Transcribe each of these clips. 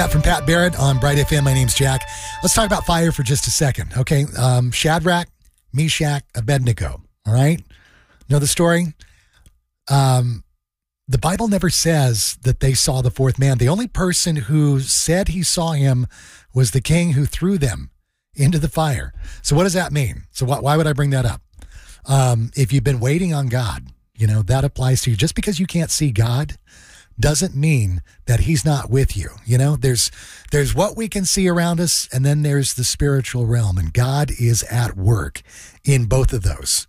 From Pat Barrett on Bright FM. My name's Jack. Let's talk about fire for just a second, okay? Shadrach, Meshach, Abednego, all right? Know the story? The Bible never says that they saw the fourth man. The only person who said he saw him was the king who threw them into the fire. So what does that mean? So why would I bring that up? If you've been waiting on God, that applies to you. Just because you can't see God doesn't mean that he's not with you. There's what we can see around us, and then there's the spiritual realm, and God is at work in both of those.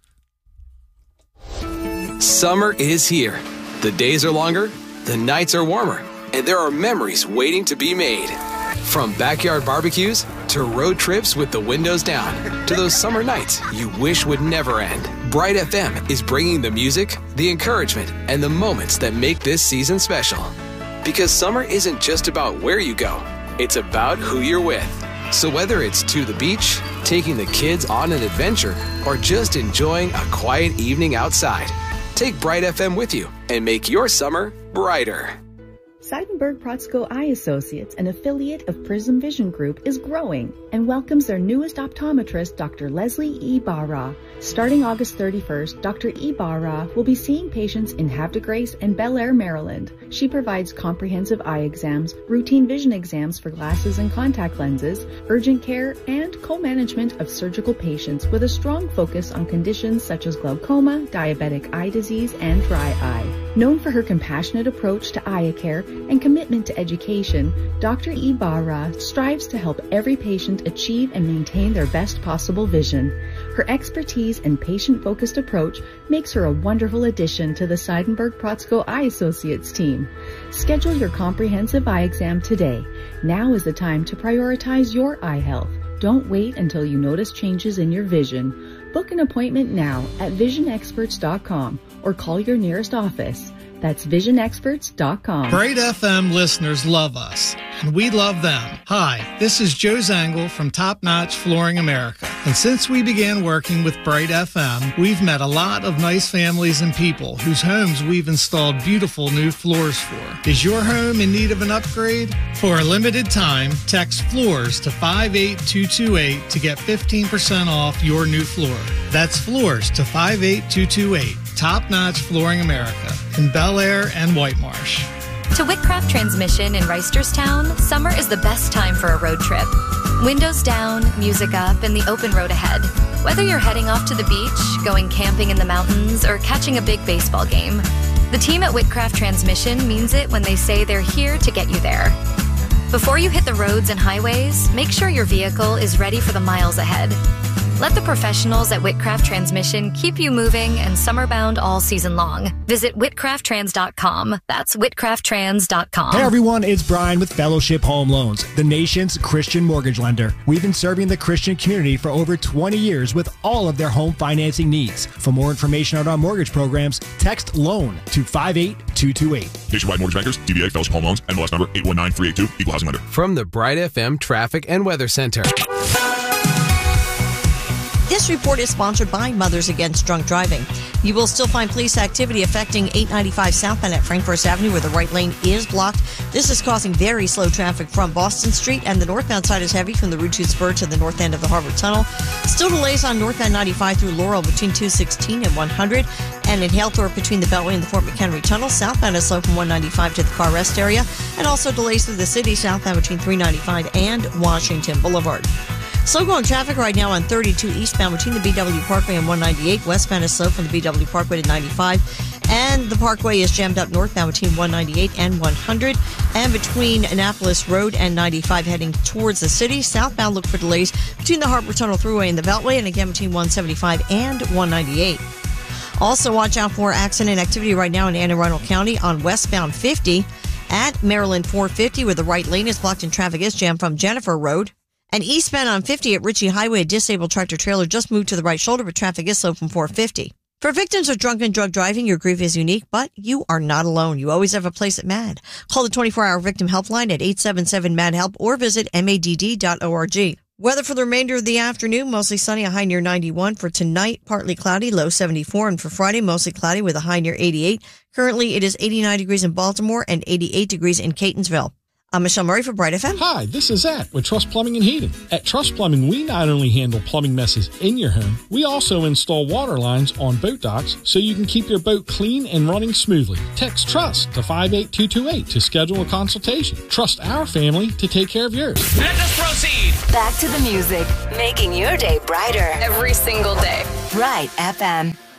Summer is here. The days are longer, the nights are warmer, and there are memories waiting to be made. From backyard barbecues to road trips with the windows down to those summer nights you wish would never end. Bright FM is bringing the music, the encouragement, and the moments that make this season special. Because summer isn't just about where you go, it's about who you're with. So whether it's to the beach, taking the kids on an adventure, or just enjoying a quiet evening outside, take Bright FM with you and make your summer brighter. Seidenberg-Protzko Eye Associates, an affiliate of Prism Vision Group, is growing and welcomes their newest optometrist, Dr. Leslie Ibarra. Starting August 31st, Dr. Ibarra will be seeing patients in Havre de Grace and Bel Air, Maryland. She provides comprehensive eye exams, routine vision exams for glasses and contact lenses, urgent care, and co-management of surgical patients with a strong focus on conditions such as glaucoma, diabetic eye disease, and dry eye. Known for her compassionate approach to eye care and commitment to education, Dr. Ibarra strives to help every patient achieve and maintain their best possible vision. Her expertise and patient-focused approach makes her a wonderful addition to the Seidenberg-Protzko Eye Associates team. Schedule your comprehensive eye exam today. Now is the time to prioritize your eye health. Don't wait until you notice changes in your vision. Book an appointment now at visionexperts.com or call your nearest office. That's visionexperts.com. Bright FM listeners love us, and we love them. Hi, this is Joe Zangle from Top Notch Flooring America. And since we began working with Bright FM, we've met a lot of nice families and people whose homes we've installed beautiful new floors for. Is your home in need of an upgrade? For a limited time, text floors to 58228 to get 15% off your new floor. That's floors to 58228. Top Notch Flooring America in Bel Air and White Marsh. To Whitcraft Transmission in Reisterstown, summer is the best time for a road trip. Windows down, music up, and the open road ahead. Whether you're heading off to the beach, going camping in the mountains, or catching a big baseball game, the team at Whitcraft Transmission means it when they say they're here to get you there. Before you hit the roads and highways, make sure your vehicle is ready for the miles ahead. Let the professionals at Whitcraft Transmission keep you moving and summer-bound all season long. Visit whitcrafttrans.com. That's whitcrafttrans.com. Hey everyone, it's Brian with Fellowship Home Loans, the nation's Christian mortgage lender. We've been serving the Christian community for over 20 years with all of their home financing needs. For more information on our mortgage programs, text LOAN to 58228. Nationwide Mortgage Bankers, DBA Fellowship Home Loans, NMLS number 819382, Equal Housing Lender. From the Bright FM Traffic and Weather Center. This report is sponsored by Mothers Against Drunk Driving. You will still find police activity affecting 895 southbound at Frank First Avenue where the right lane is blocked. This is causing very slow traffic from Boston Street, and the northbound side is heavy from the Route 2 spur to the north end of the Harbor Tunnel. Still delays on northbound 95 through Laurel between 216 and 100, and in Halethorpe between the Beltway and the Fort McHenry Tunnel. Southbound is slow from 195 to the car rest area, and also delays through the city southbound between 395 and Washington Boulevard. Slow going traffic right now on 32 eastbound between the BW Parkway and 198. Westbound is slow from the BW Parkway to 95. And the Parkway is jammed up northbound between 198 and 100. And between Annapolis Road and 95 heading towards the city. Southbound, look for delays between the Harbor Tunnel Thruway and the Beltway. And again between 175 and 198. Also, watch out for accident activity right now in Anne Arundel County on westbound 50 at Maryland 450 where the right lane is blocked and traffic is jammed from Jennifer Road. And eastbound on 50 at Ritchie Highway, a disabled tractor trailer just moved to the right shoulder, but traffic is slow from 450. For victims of drunken drug driving, your grief is unique, but you are not alone. You always have a place at MAD. Call the 24-hour victim helpline at 877-MAD-HELP or visit madd.org. Weather for the remainder of the afternoon, mostly sunny, a high near 91. For tonight, partly cloudy, low 74. And for Friday, mostly cloudy with a high near 88. Currently, it is 89 degrees in Baltimore and 88 degrees in Catonsville. I'm Michelle Murray for Bright FM. Hi, this is Zach with Trust Plumbing and Heating. At Trust Plumbing, we not only handle plumbing messes in your home, we also install water lines on boat docks so you can keep your boat clean and running smoothly. Text TRUST to 58228 to schedule a consultation. Trust our family to take care of yours. Let us proceed. Back to the music, making your day brighter every single day. Bright FM.